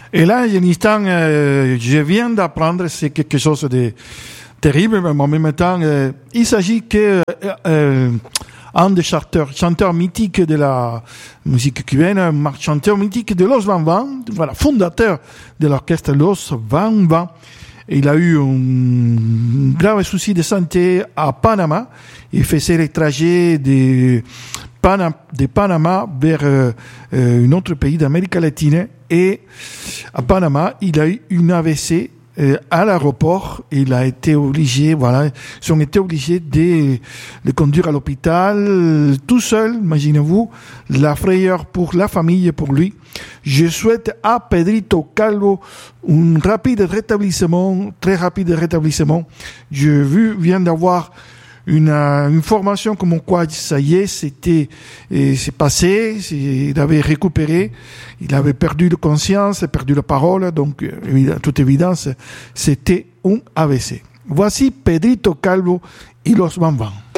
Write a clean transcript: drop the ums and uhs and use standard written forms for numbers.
Et là, il y a un instant, je viens d'apprendre, c'est quelque chose de terrible, mais en même temps, il s'agit que un des chanteurs mythiques de la musique cubaine, un chanteur mythique de Los Van Van, voilà, fondateur de l'orchestre Los Van Van. Il a eu un grave souci de santé à Panama. Il faisait le trajet de Panama vers un autre pays d'Amérique latine. Et à Panama, il a eu une AVC à l'aéroport. Il a été obligé, ils ont été obligés de le conduire à l'hôpital tout seul. Imaginez-vous la frayeur pour la famille et pour lui. Je souhaite à Pedrito Calvo un rapide rétablissement, très rapide rétablissement. Je viens d'avoir une formation comme quoi ça y est, c'est passé, il avait récupéré, il avait perdu de conscience, perdu la parole, donc à toute évidence, c'était un AVC. Voici Pedrito Calvo y Los Van Van.